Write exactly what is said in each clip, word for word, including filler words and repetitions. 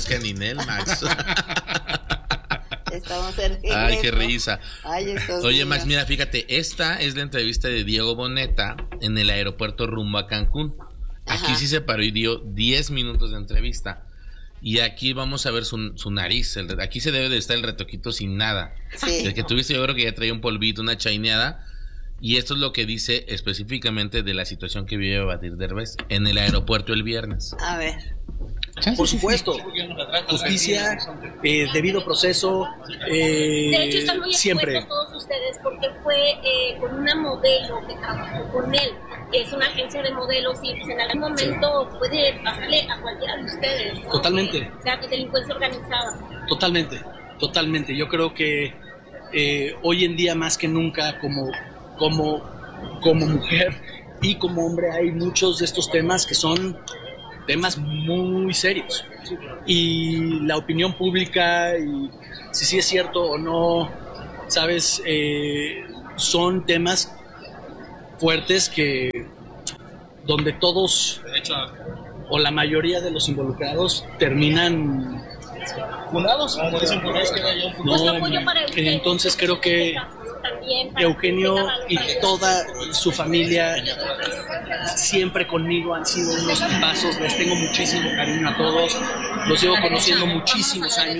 parezca Ninel, Max. Estamos en Ay, qué risa. Ay, Oye, niños. Max, mira, fíjate, esta es la entrevista de Diego Boneta en el aeropuerto rumbo a Cancún. Aquí Ajá. sí se paró y dio diez minutos de entrevista. Y aquí vamos a ver su, su nariz. El, aquí se debe de estar el retoquito sin nada. Sí. El que tuviste, yo creo que ya traía un polvito, una chaineada. Y esto es lo que dice específicamente de la situación que vive Badir Derbez en el aeropuerto el viernes. A ver. Por supuesto, justicia, eh, debido proceso, eh, De hecho, están muy siempre. expuestos todos ustedes porque fue eh, con una modelo que trabajó con él, que es una agencia de modelos y pues, en algún momento sí. puede pasarle a cualquiera de ustedes, ¿no? Totalmente. O sea, que delincuencia organizada. Totalmente, totalmente. Yo creo que eh, hoy en día más que nunca como, como, como mujer y como hombre hay muchos de estos temas que son temas muy serios y la opinión pública y si sí es cierto o no, sabes, eh, son temas fuertes que donde todos o la mayoría de los involucrados terminan fundados, como dicen por ahí. No, entonces creo que Eugenio y toda su familia siempre conmigo han sido unos tipazos, les tengo muchísimo cariño a todos, los llevo conociendo muchísimos años.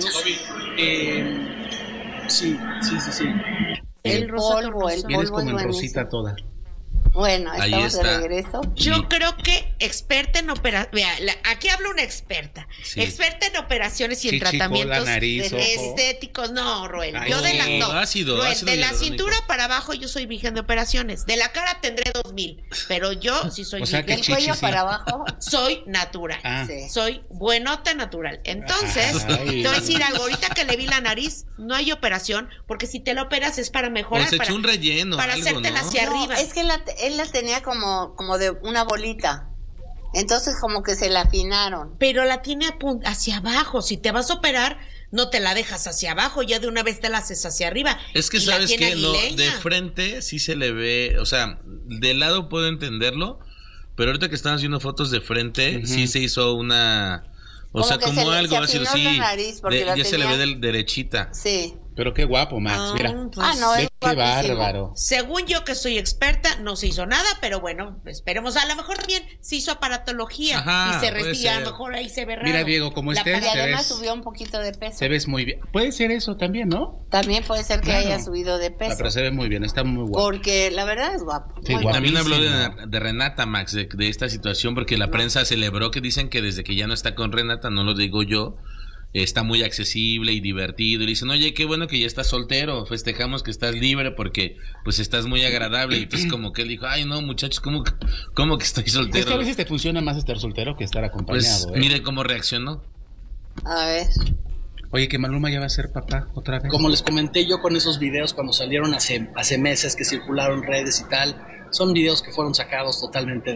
Eh, sí, sí, sí, sí. El polvo, el Vienes polvo es como en buenísimo. Rosita toda. Bueno, Ahí estamos de está. regreso. Yo creo que experta en operaciones, vea, la- aquí habla una experta, Sí. experta en operaciones y en Chichicola, tratamientos nariz, ojo. estéticos, no, Roel, Ay, yo de la, no, ácido, Roel, ácido de la hialurónico. cintura para abajo yo soy virgen de operaciones, de la cara tendré dos mil, pero yo sí soy O sea, virgen, Del cuello chichi, sí. para abajo. soy natural. Ah. Sí. Soy buenota natural. Entonces, Ay. te voy a decir algo, ahorita que le vi la nariz, no hay operación, porque si te la operas es para O mejorar, se echó para, un relleno, para algo, hacértela ¿no? hacia No, arriba. es que la- él la tenía como, como de una bolita. Entonces como que se la afinaron. Pero la tiene apun- hacia abajo. Si te vas a operar, no te la dejas hacia abajo, ya de una vez te la haces hacia arriba. Es que Y la sabes tiene que no, aguileña. de frente sí se le ve, o sea, de lado puedo entenderlo, pero ahorita que están haciendo fotos de frente, Ujú. sí se hizo una, o Como sea, que como se le- algo se así, afinó sí, la nariz porque de- la ya se le ve tenía- del- derechita. Sí. Pero qué guapo, Max, Ah, mira. pues, Ah, no, Ve es qué guapísimo. bárbaro. según yo que soy experta, no se hizo nada, pero bueno, esperemos. A lo mejor también se hizo aparatología Ajá, y se puede restilla, a ser. lo mejor ahí se ve raro. Mira, Diego, como La estés, Y para- te además ves, subió un poquito de peso. te ves muy bien. Puede ser eso también, ¿no? También puede ser que Claro. haya subido de Ah, peso. pero se ve muy bien, está muy guapo. Porque la verdad es guapo. Sí, muy guapo. También habló de, Guapísimo. de Renata, Max, de, de esta situación, porque la prensa celebró que dicen que desde que ya no está con Renata, no lo digo yo, está muy accesible y divertido. Y le dicen, oye, qué bueno que ya estás soltero, festejamos que estás libre porque pues estás muy agradable. Y entonces como que él dijo, ay no, muchachos, ¿cómo, cómo que estoy Es que a soltero? veces te funciona más estar soltero que estar acompañado, Pues ¿eh? mire cómo reaccionó. A ver. Oye, que Maluma ya va a ser papá otra vez. Como les comenté yo con esos videos cuando salieron hace, hace meses que circularon en redes y tal, son videos que fueron sacados totalmente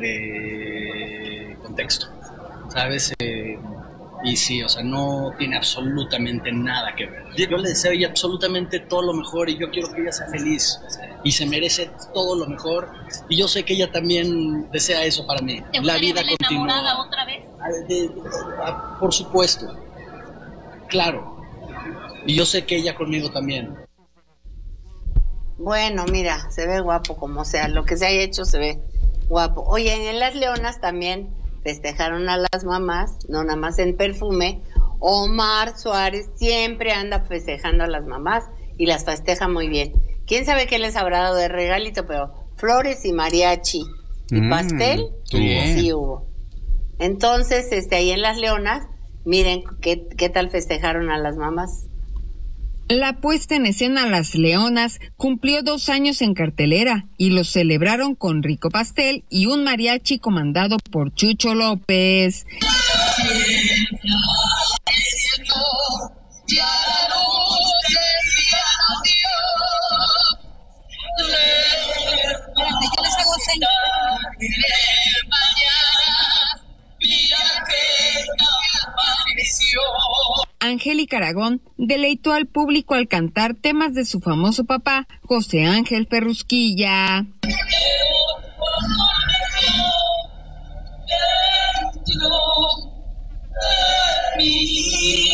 de contexto, ¿sabes? Eh, y sí, o sea, no tiene absolutamente nada que ver. Yo le deseo a ella absolutamente todo lo mejor y yo quiero que ella sea feliz y se merece todo lo mejor y yo sé que ella también desea eso para mí. ¿Te La gustaría vida verla enamorada continúa. otra vez? Ah, de- de- ah, por supuesto, claro. Y yo sé que ella conmigo también. Bueno, mira, se ve guapo como sea. Lo que se haya hecho se ve guapo. Oye, en Las Leonas también festejaron a las mamás, no nada más en perfume. Omar Suárez siempre anda festejando a las mamás y las festeja muy bien. ¿Quién sabe qué les habrá dado de regalito? Pero flores y mariachi y Mm, pastel, qué bien. sí hubo. Entonces, este, ahí en Las Leonas, miren qué, qué tal festejaron a las mamás. La puesta en escena Las Leonas cumplió dos años en cartelera y lo celebraron con rico pastel y un mariachi comandado por Chucho López. Angélica Aragón deleitó al público al cantar temas de su famoso papá, José Ángel Ferrusquilla. Mi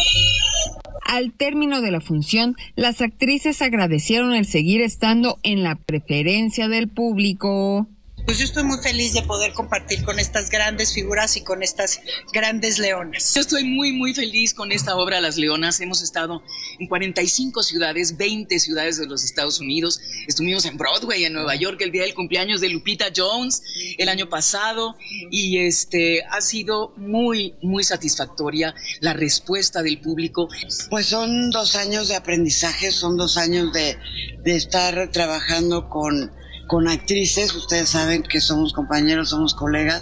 Al término de la función, las actrices agradecieron el seguir estando en la preferencia del público. Pues yo estoy muy feliz de poder compartir con estas grandes figuras y con estas grandes leonas. Yo estoy muy, muy feliz con esta obra Las Leonas. Hemos estado en cuarenta y cinco ciudades, veinte ciudades de los Estados Unidos. Estuvimos en Broadway, en Nueva York, el día del cumpleaños de Lupita Jones, el año pasado. Y este ha sido muy, muy satisfactoria la respuesta del público. Pues son dos años de aprendizaje, son dos años de, de estar trabajando con... con actrices. Ustedes saben que somos compañeros, somos colegas,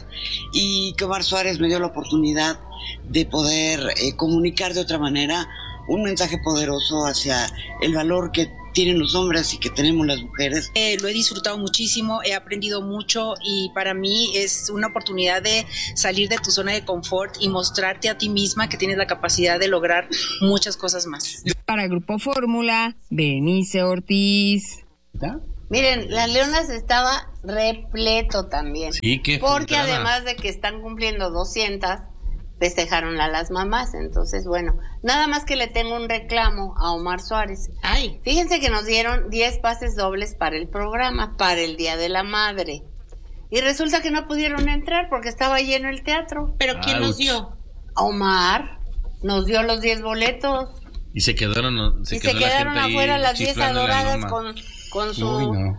y que Omar Suárez me dio la oportunidad de poder eh, comunicar de otra manera un mensaje poderoso hacia el valor que tienen los hombres y que tenemos las mujeres. Eh, lo he disfrutado muchísimo, he aprendido mucho y para mí es una oportunidad de salir de tu zona de confort y mostrarte a ti misma que tienes la capacidad de lograr muchas cosas más. Para Grupo Fórmula, Berenice Ortiz. ¿Ya? Miren, Las Leonas estaba repleto también. Sí, qué porque juntada. además de que están cumpliendo doscientas, festejaron a las mamás. Entonces, bueno, nada más que le tengo un reclamo a Omar Suárez. Ay, Fíjense que nos dieron diez pases dobles para el programa, para el Día de la Madre. Y resulta que no pudieron entrar porque estaba lleno el teatro. pero ¿quién nos Ouch. dio? Omar nos dio los diez boletos. Y se quedaron, se y quedó se la quedaron gente ahí afuera las diez chiflando en la adoradas loma. con, con su... Uy, no.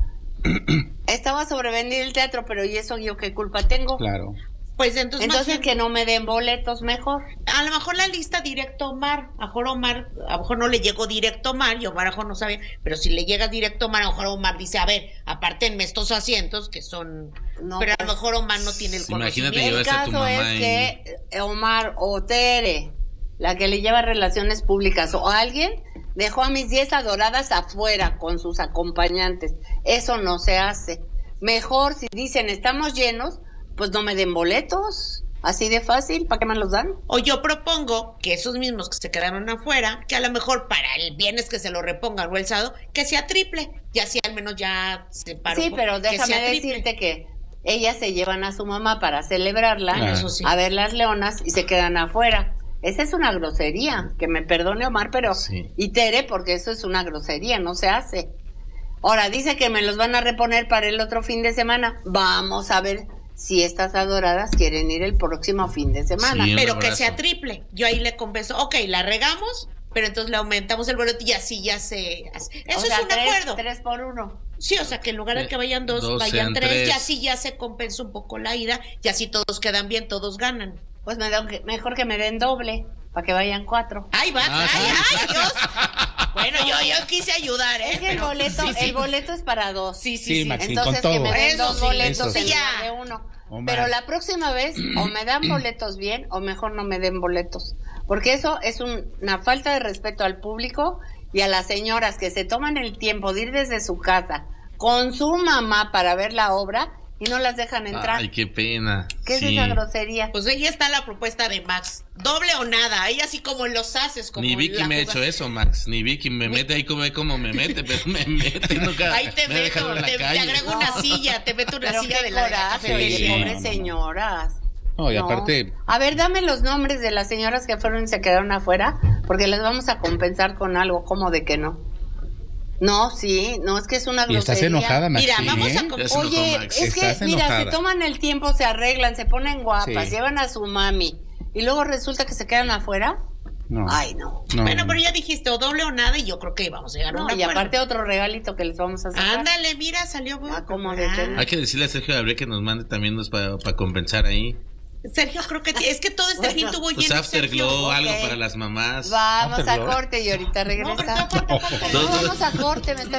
Estaba sobrevendido el teatro, pero ¿y eso yo qué culpa tengo? Claro. Pues entonces, Entonces más bien, que no me den boletos mejor. a lo mejor la lista directo a Omar, a lo mejor Omar, a lo mejor no le llegó directo a Omar y Omar a lo mejor no sabe, pero si le llega directo a Omar, a lo mejor Omar dice, a ver, apártenme estos asientos que son, No, pero a pues, lo mejor Omar no tiene el Sí, imagínate conocimiento. El llevaste a tu caso mamá es y- que Omar o Tere, la que le lleva relaciones públicas, o alguien, dejó a mis diez adoradas afuera con sus acompañantes. Eso no se hace. Mejor si dicen estamos llenos, pues no me den boletos. Así de fácil, ¿para qué me los dan? O yo propongo que esos mismos que se quedaron afuera, que a lo mejor para el viernes que se lo repongan o el sábado, que sea triple, y así al menos ya se paró. Sí, pero que déjame sea triple. decirte que ellas se llevan a su mamá para celebrarla, Claro. Eso sí. a ver las leonas y se quedan afuera. Esa es una grosería, que me perdone Omar, pero Sí. y Tere, porque eso es una grosería, no se hace. Ahora dice que me los van a reponer para el otro fin de semana. Vamos a ver si estas adoradas quieren ir el próximo fin de semana. Sí. Un Pero que abrazo. sea triple. Yo ahí le convenzo, ok, la regamos, pero entonces le aumentamos el boleto y así ya se hace. Eso O sea, es un tres, acuerdo. tres por uno. Sí, o sea, que en lugar de que vayan dos, Dos vayan sean tres, tres. y así ya se compensa un poco la ida, y así todos quedan bien, todos ganan. Pues me dan- mejor que me den doble, para que vayan cuatro. ¡Ay, va! Ah, ¡Ay, sí. ay, Dios! Bueno, yo, yo quise ayudar, ¿eh? Es que el Pero- boleto, sí, sí. el boleto es para dos. Sí, sí, Sí, sí. Maxi, Entonces con que todo. me den Eso dos sí, boletos eso en sí. lugar de uno. Omar. Pero la próxima vez o me dan boletos bien o mejor no me den boletos. Porque eso es un- una falta de respeto al público y a las señoras que se toman el tiempo de ir desde su casa con su mamá para ver la obra y no las dejan entrar. Ay, qué pena. ¿Qué Sí. es esa grosería? Pues ahí está la propuesta de Max. Doble o nada. Ahí así como los haces. Como Ni Vicky la me ha jugada. hecho eso, Max. Ni Vicky me mete ahí como, como me mete, pero me mete. Nunca Ahí te me ha dejado meto, en la te, te calle. agrego una silla, te meto una Pero silla qué de la de la coraje, cafetería. oye, Sí, pobres no, no, no. señoras. No, y No. aparte, A ver, dame los nombres de las señoras que fueron y se quedaron afuera, porque las vamos a compensar con algo, ¿cómo de que no? No, sí, no, es que es una y grosería. estás enojada, Maxi, Mira, vamos a ¿eh? com- Ya se enojó Oye, Max. es que, Estás mira, enojada. se toman el tiempo, se arreglan, se ponen guapas, Sí. llevan a su mami, y luego resulta que se quedan afuera. No. Ay, no. No, Bueno, no. pero ya dijiste o doble o nada y yo creo que vamos a llegar a No, un y acuerdo. aparte otro regalito que les vamos a sacar. Ándale, mira, salió bueno. Ah, ¿cómo de que no? Hay que decirle a Sergio Gabriel que nos mande también para compensar ahí. Sergio, creo que t- es que todo este Bueno, fin tuvo Pues lleno Afterglow, Sergio. algo ok. para las mamás. Vamos a Afterglow. corte y ahorita No, pero regresamos. falta, falta. No, vamos a corte, me está